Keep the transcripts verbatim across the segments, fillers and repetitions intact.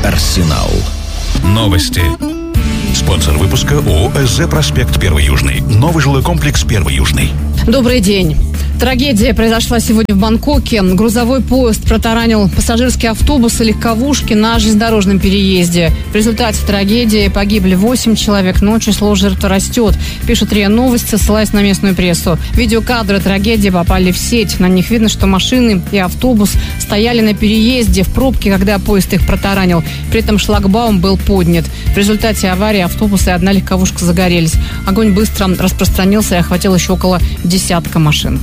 Арсенал. Новости. Спонсор выпуска ООО «СЗ Проспект Первый Южный». Новый жилой комплекс Первый Южный. Добрый день. Трагедия произошла сегодня в Бангкоке. Грузовой поезд протаранил пассажирские автобусы, легковушки на железнодорожном переезде. В результате трагедии погибли восемь человек, но число жертв растет, пишет РИА Новости, ссылаясь на местную прессу. Видеокадры трагедии попали в сеть. На них видно, что машины и автобус стояли на переезде в пробке, когда поезд их протаранил. При этом шлагбаум был поднят. В результате аварии автобус и одна легковушка загорелись. Огонь быстро распространился и охватил еще около десятка машин.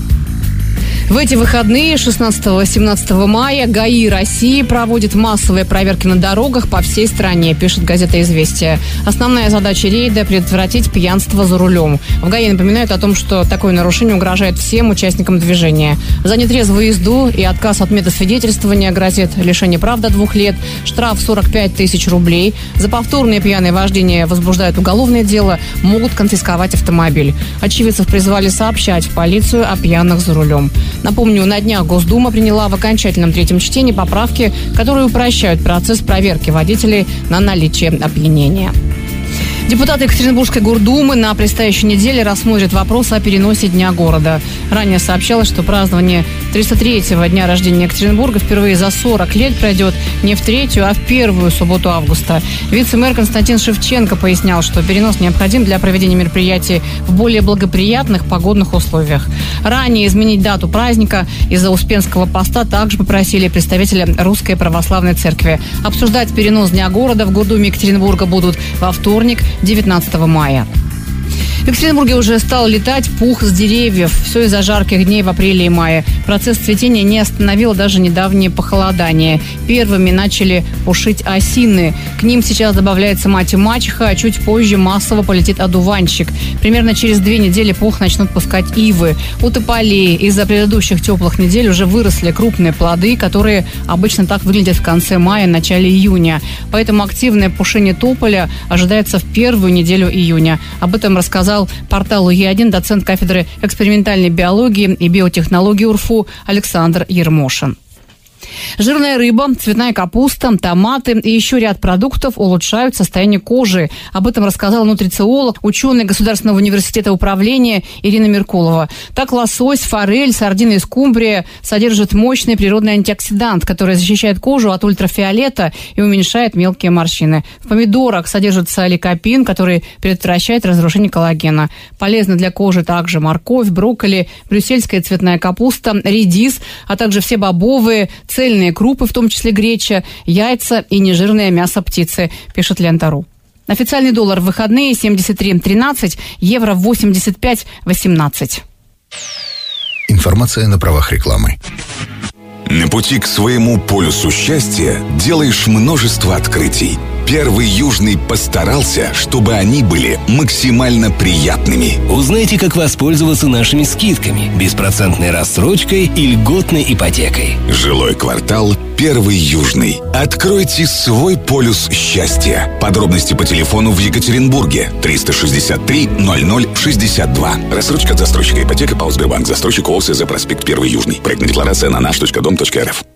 В эти выходные, шестнадцатого-семнадцатого мая, ГАИ России проводит массовые проверки на дорогах по всей стране, пишет газета «Известия». Основная задача рейда – предотвратить пьянство за рулем. В ГАИ напоминают о том, что такое нарушение угрожает всем участникам движения. За нетрезвую езду и отказ от медосвидетельствования грозит лишение прав до двух лет, штраф сорок пять тысяч рублей. За повторное пьяное вождение возбуждают уголовное дело, могут конфисковать автомобиль. Очевидцев призвали сообщать в полицию о пьяных за рулем. Напомню, на днях Госдума приняла в окончательном третьем чтении поправки, которые упрощают процесс проверки водителей на наличие опьянения. Депутаты Екатеринбургской гордумы на предстоящей неделе рассмотрят вопрос о переносе Дня города. Ранее сообщалось, что празднование триста третьего дня рождения Екатеринбурга впервые за сорок лет пройдет не в третью, а в первую субботу августа. Вице-мэр Константин Шевченко пояснял, что перенос необходим для проведения мероприятий в более благоприятных погодных условиях. Ранее изменить дату праздника из-за Успенского поста также попросили представители Русской Православной Церкви. Обсуждать перенос Дня города в Гордуме Екатеринбурга будут во вторник, девятнадцатого мая. В Екатеринбурге уже стал летать пух с деревьев. Все из-за жарких дней в апреле и мае. Процесс цветения не остановило даже недавнее похолодание. Первыми начали пушить осины. К ним сейчас добавляется мать и мачеха, а чуть позже массово полетит одуванчик. Примерно через две недели пух начнут пускать ивы. У тополей из-за предыдущих теплых недель уже выросли крупные плоды, которые обычно так выглядят в конце мая, начале июня. Поэтому активное пушение тополя ожидается в первую неделю июня. Об этом рассказал порталу Е один доцент кафедры экспериментальной биологии и биотехнологии УрФУ Александр Ермошин. Жирная рыба, цветная капуста, томаты и еще ряд продуктов улучшают состояние кожи. Об этом рассказал нутрициолог, ученый Государственного университета управления Ирина Меркулова. Так лосось, форель, сардины и скумбрия содержат мощный природный антиоксидант, который защищает кожу от ультрафиолета и уменьшает мелкие морщины. В помидорах содержится ликопин, который предотвращает разрушение коллагена. Полезны для кожи также морковь, брокколи, брюссельская цветная капуста, редис, а также все бобовые, цельные крупы, в том числе греча, яйца и нежирное мясо птицы, пишет Лента.ру. Официальный доллар в выходные семьдесят три тринадцать, евро восемьдесят пять восемнадцать. Информация на правах рекламы. На пути к своему полюсу счастья делаешь множество открытий. Первый Южный постарался, чтобы они были максимально приятными. Узнайте, как воспользоваться нашими скидками, беспроцентной рассрочкой и льготной ипотекой. Жилой квартал Первый Южный. Откройте свой полюс счастья. Подробности по телефону в Екатеринбурге триста шестьдесят три ноль ноль шестьдесят два. Рассрочка от застройщика ипотека ПАО Сбербанк. Застройщик ООО «СЗ Проспект Первый Южный». Проектная декларация на наш точка дом точка эр эф.